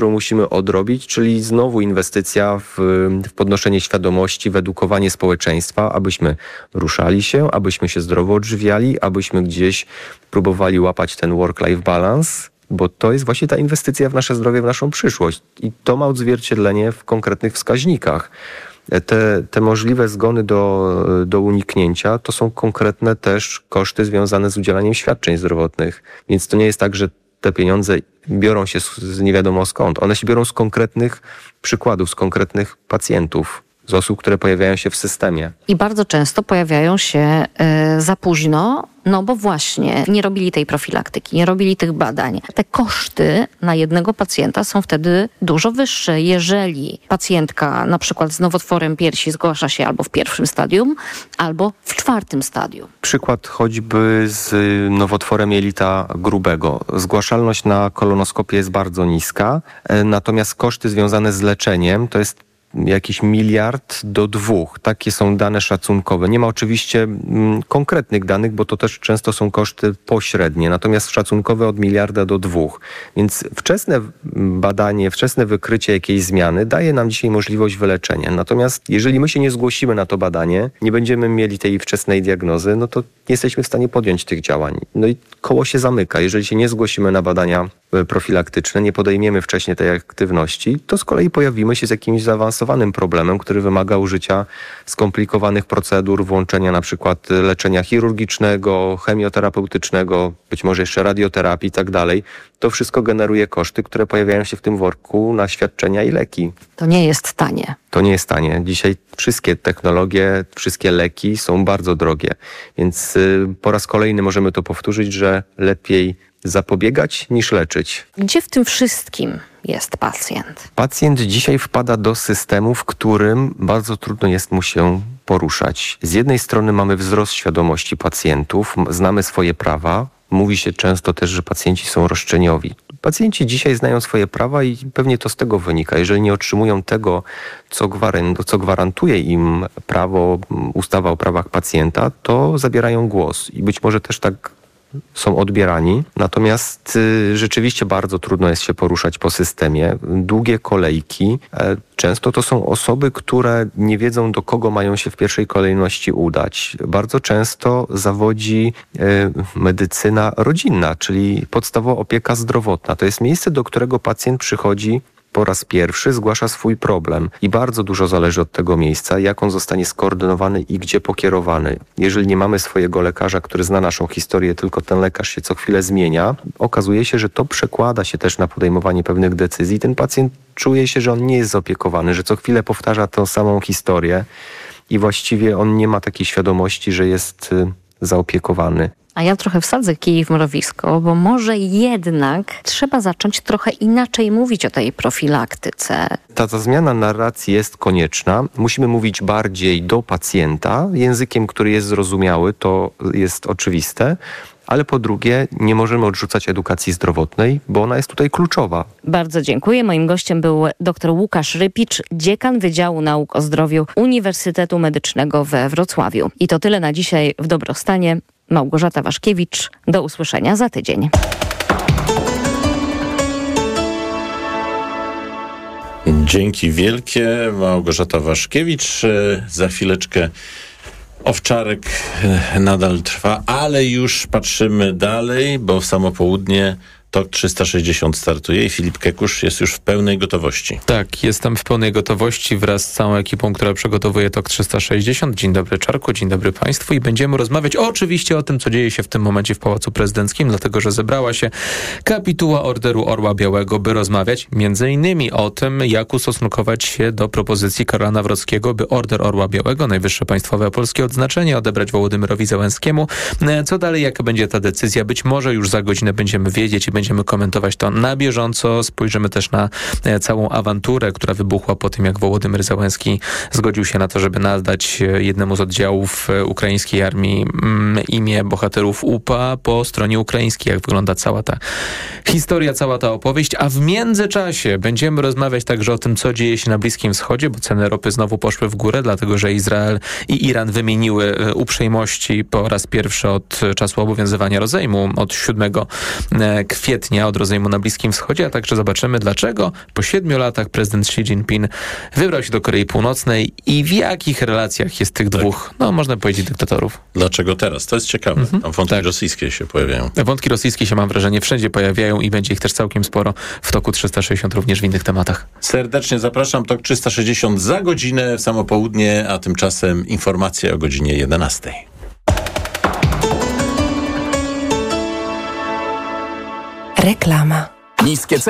którą musimy odrobić, czyli znowu inwestycja w podnoszenie świadomości, w edukowanie społeczeństwa, abyśmy ruszali się, abyśmy się zdrowo odżywiali, abyśmy gdzieś próbowali łapać ten work-life balance, bo to jest właśnie ta inwestycja w nasze zdrowie, w naszą przyszłość. I to ma odzwierciedlenie w konkretnych wskaźnikach. Te możliwe zgony do uniknięcia to są konkretne też koszty związane z udzielaniem świadczeń zdrowotnych. Więc to nie jest tak, że te pieniądze biorą się z nie wiadomo skąd. One się biorą z konkretnych przykładów, z konkretnych pacjentów, z osób, które pojawiają się w systemie. I bardzo często pojawiają się za późno, no bo właśnie nie robili tej profilaktyki, nie robili tych badań. Te koszty na jednego pacjenta są wtedy dużo wyższe, jeżeli pacjentka na przykład z nowotworem piersi zgłasza się albo w pierwszym stadium, albo w 4. stadium. Przykład choćby z nowotworem jelita grubego. Zgłaszalność na kolonoskopię jest bardzo niska, natomiast koszty związane z leczeniem to jest jakiś 1 miliard do 2. Takie są dane szacunkowe. Nie ma oczywiście konkretnych danych, bo to też często są koszty pośrednie, natomiast szacunkowe od 1 miliarda do 2. Więc wczesne badanie, wczesne wykrycie jakiejś zmiany daje nam dzisiaj możliwość wyleczenia. Natomiast jeżeli my się nie zgłosimy na to badanie, nie będziemy mieli tej wczesnej diagnozy, no to nie jesteśmy w stanie podjąć tych działań. No i koło się zamyka. Jeżeli się nie zgłosimy na badania profilaktyczne, nie podejmiemy wcześniej tej aktywności, to z kolei pojawimy się z jakimś zaawansowanym problemem, który wymaga użycia skomplikowanych procedur, włączenia na przykład leczenia chirurgicznego, chemioterapeutycznego, być może jeszcze radioterapii i tak dalej. To wszystko generuje koszty, które pojawiają się w tym worku na świadczenia i leki. To nie jest tanie. To nie jest tanie. Dzisiaj wszystkie technologie, wszystkie leki są bardzo drogie. Więc po raz kolejny możemy to powtórzyć, że lepiej zapobiegać niż leczyć. Gdzie w tym wszystkim jest pacjent? Pacjent dzisiaj wpada do systemu, w którym bardzo trudno jest mu się poruszać. Z jednej strony mamy wzrost świadomości pacjentów, znamy swoje prawa. Mówi się często też, że pacjenci są roszczeniowi. Pacjenci dzisiaj znają swoje prawa i pewnie to z tego wynika. Jeżeli nie otrzymują tego, co gwarantuje im prawo, ustawa o prawach pacjenta, to zabierają głos. I być może też tak są odbierani. Natomiast rzeczywiście bardzo trudno jest się poruszać po systemie. Długie kolejki. Często to są osoby, które nie wiedzą, do kogo mają się w pierwszej kolejności udać. Bardzo często zawodzi medycyna rodzinna, czyli podstawowa opieka zdrowotna. To jest miejsce, do którego pacjent przychodzi po raz pierwszy, zgłasza swój problem i bardzo dużo zależy od tego miejsca, jak on zostanie skoordynowany i gdzie pokierowany. Jeżeli nie mamy swojego lekarza, który zna naszą historię, tylko ten lekarz się co chwilę zmienia, okazuje się, że to przekłada się też na podejmowanie pewnych decyzji. Ten pacjent czuje się, że on nie jest zaopiekowany, że co chwilę powtarza tę samą historię i właściwie on nie ma takiej świadomości, że jest zaopiekowany. A ja trochę wsadzę kij w mrowisko, bo może jednak trzeba zacząć trochę inaczej mówić o tej profilaktyce. Ta zmiana narracji jest konieczna. Musimy mówić bardziej do pacjenta, językiem, który jest zrozumiały, to jest oczywiste. Ale po drugie, nie możemy odrzucać edukacji zdrowotnej, bo ona jest tutaj kluczowa. Bardzo dziękuję. Moim gościem był dr Łukasz Rypicz, dziekan Wydziału Nauk o Zdrowiu Uniwersytetu Medycznego we Wrocławiu. I to tyle na dzisiaj w Dobrostanie. Małgorzata Waszkiewicz. Do usłyszenia za tydzień. Dzięki wielkie. Małgorzata Waszkiewicz. Za chwileczkę Owczarek nadal trwa, ale już patrzymy dalej, bo w samo południe TOK 360 startuje i Filip Kekusz jest już w pełnej gotowości. Tak, jestem w pełnej gotowości wraz z całą ekipą, która przygotowuje TOK 360. Dzień dobry Czarku, dzień dobry Państwu i będziemy rozmawiać oczywiście o tym, co dzieje się w tym momencie w Pałacu Prezydenckim, dlatego że zebrała się kapituła Orderu Orła Białego, by rozmawiać m.in. o tym, jak ustosunkować się do propozycji Karola Nawrockiego, by Order Orła Białego, najwyższe państwowe polskie odznaczenie, odebrać Wołodymyrowi Zełenskiemu. Co dalej, jaka będzie ta decyzja? Być może już za godzinę będziemy wiedzieć i będziemy komentować to na bieżąco. Spojrzymy też na całą awanturę, która wybuchła po tym, jak Wołodymyr Zełenski zgodził się na to, żeby nadać jednemu z oddziałów ukraińskiej armii imię bohaterów UPA po stronie ukraińskiej. Jak wygląda cała ta historia, cała ta opowieść. A w międzyczasie będziemy rozmawiać także o tym, co dzieje się na Bliskim Wschodzie, bo ceny ropy znowu poszły w górę, dlatego że Izrael i Iran wymieniły uprzejmości po raz pierwszy od czasu obowiązywania rozejmu, od 7 kwietnia. kwietnia od rozejmu na Bliskim Wschodzie, a także zobaczymy, dlaczego po 7 latach prezydent Xi Jinping wybrał się do Korei Północnej i w jakich relacjach jest tych dwóch, no można powiedzieć, dyktatorów. Dlaczego teraz? To jest ciekawe. Tam wątki rosyjskie się pojawiają. Wątki rosyjskie się, mam wrażenie, wszędzie pojawiają i będzie ich też całkiem sporo w toku 360, również w innych tematach. Serdecznie zapraszam. TOK 360 za godzinę w samo południe, a tymczasem informacje o godzinie 11. Reklama. Niskie ceny.